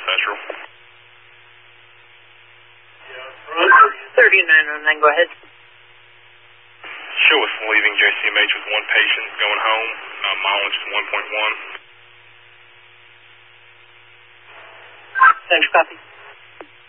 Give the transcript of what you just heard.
Central. 3909, go ahead. Show us leaving JCMH with one patient going home, mileage is 1.1. Thanks, copy.